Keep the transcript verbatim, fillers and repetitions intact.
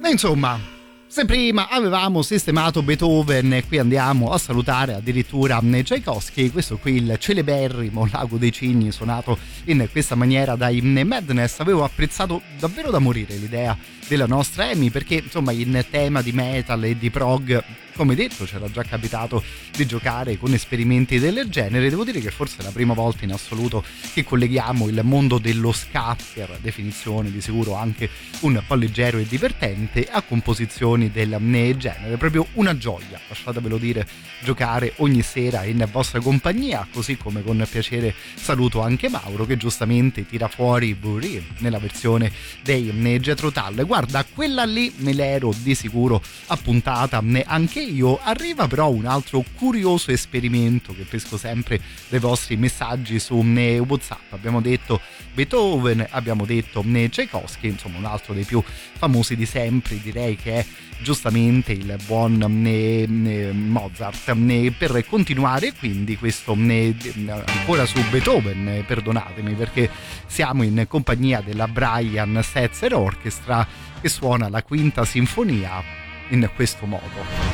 E insomma, se prima avevamo sistemato Beethoven e qui andiamo a salutare addirittura Tchaikovsky, questo qui il celeberrimo Lago dei Cigni suonato in questa maniera dai Madness. Avevo apprezzato davvero da morire l'idea della nostra Amy, perché insomma in tema di metal e di prog, come detto, c'era già capitato di giocare con esperimenti del genere. Devo dire che forse è la prima volta in assoluto che colleghiamo il mondo dello ska, per definizione di sicuro anche un po' leggero e divertente, a composizioni del genere. Proprio una gioia, lasciatevelo dire, giocare ogni sera in vostra compagnia, così come con piacere saluto anche Mauro che giustamente tira fuori Burry nella versione dei Jethro Tull. Guarda, quella lì me l'ero di sicuro appuntata anche io. Arriva però un altro curioso esperimento che pesco sempre dai vostri messaggi su WhatsApp. Abbiamo detto Beethoven, abbiamo detto Tchaikovsky, insomma un altro dei più famosi di sempre, direi che è giustamente il buon Mozart. Per continuare quindi questo ancora su Beethoven, perdonatemi, perché siamo in compagnia della Brian Setzer Orchestra che suona la quinta sinfonia in questo modo.